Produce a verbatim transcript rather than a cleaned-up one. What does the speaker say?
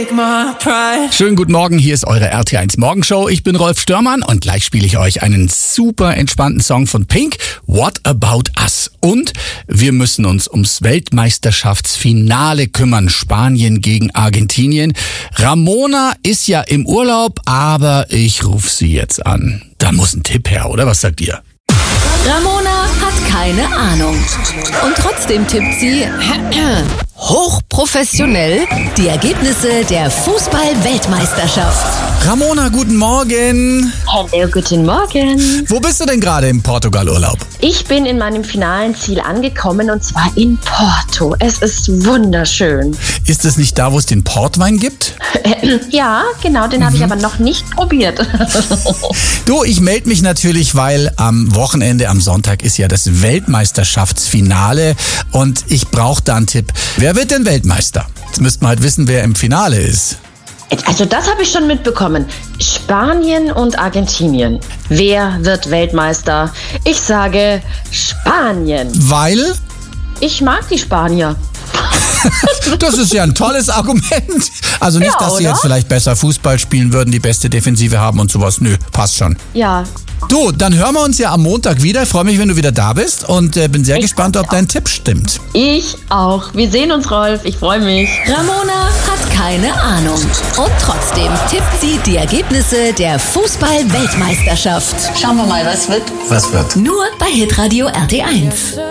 take my pride. Schönen guten Morgen, hier ist eure R T eins Morgenshow. Ich bin Rolf Störmann und gleich spiele ich euch einen super entspannten Song von Pink, What About Us. Und wir müssen uns ums Weltmeisterschaftsfinale kümmern, Spanien gegen Argentinien. Ramona ist ja im Urlaub, aber ich rufe sie jetzt an. Da muss ein Tipp her, oder? Was sagt ihr? Ramona hat keine Ahnung. Und trotzdem tippt sie hochprofessionell die Ergebnisse der Fußball-Weltmeisterschaft. Ramona, guten Morgen. Hallo, guten Morgen. Wo bist du denn gerade im Portugal-Urlaub? Ich bin in meinem finalen Ziel angekommen und zwar in Porto. Es ist wunderschön. Ist es nicht da, wo es den Portwein gibt? Ja, genau, den mhm. habe ich aber noch nicht probiert. Du, ich melde mich natürlich, weil am Wochenende, am Sonntag ist ja das Weltmeisterschaftsfinale und ich brauche da einen Tipp. Wer wird denn Weltmeister? Jetzt müssten wir halt wissen, wer im Finale ist. Also das habe ich schon mitbekommen. Spanien und Argentinien. Wer wird Weltmeister? Ich sage Spanien. Weil? Ich mag die Spanier. Das ist ja ein tolles Argument. Also nicht, ja, dass sie oder? jetzt vielleicht besser Fußball spielen würden, die beste Defensive haben und sowas. Nö, passt schon. Ja. Du, dann hören wir uns ja am Montag wieder. Ich freue mich, wenn du wieder da bist und äh, bin sehr Ich gespannt, ob dein Tipp stimmt. Ich auch. Wir sehen uns, Rolf. Ich freue mich. Ramona hat keine Ahnung. Und trotzdem tippt sie die Ergebnisse der Fußball-Weltmeisterschaft. Schauen wir mal, was wird. Was wird? Nur bei Hitradio R T eins.